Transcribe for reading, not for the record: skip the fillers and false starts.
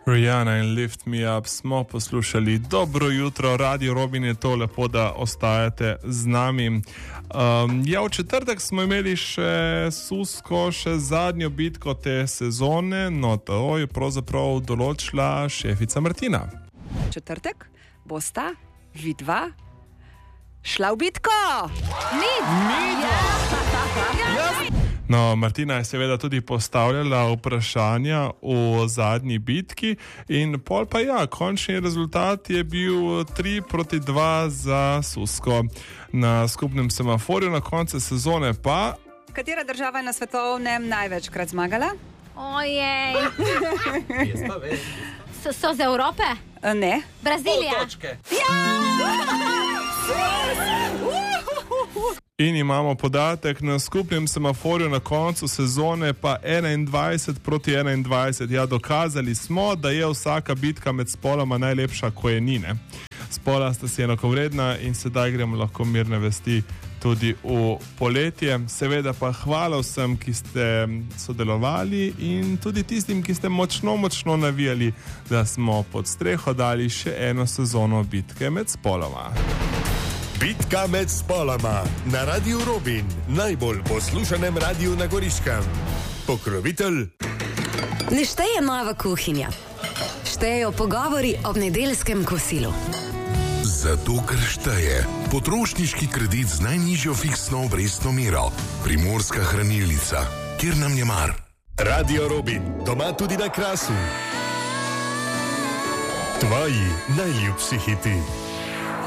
Rihanna in Lift Me Up smo poslušali. Dobro jutro, Radio Robin je to, lepo, da ostajate z nami. V četrtek smo imeli še Susko, še zadnjo bitko te sezone, no to je pravzaprav določila šefica Martina. Četrtek bosta vidva šla v bitko. No, Martina je seveda tudi postavljala vprašanja o zadnji bitki in pol pa končni rezultat je bil 3-2 za Susko. Na skupnem semaforju na koncu sezone pa... Katera država je na svetovnem največkrat zmagala? Ojej. So z Evrope? Ne. Brazilija. In imamo podatek na skupnem semaforju na koncu sezone pa 21-21. Ja, dokazali smo, da je vsaka bitka med spoloma najlepša, ko je ni, ne? Spola sta si enakovredna in sedaj gremo lahko mirne vesti tudi v poletje. Seveda pa hvala vsem, ki ste sodelovali in tudi tistim, ki ste močno navijali, da smo pod streho dali še eno sezono bitke med spoloma. Bitka med spoloma na Radiu Robin, najbolj poslušanem radiju na Goriškem. Pokrovitelj. Ne šteje nova kuhinja. Štejejo pogovori ob nedeljskem kosilu. Zato, ker šteje potrošniški kredit z najnižjo fiksno obrestno mero. Primorska hranilnica, kjer nam je mar. Radio Robin, doma tudi na Krasu. Tvoji najljubši hiti.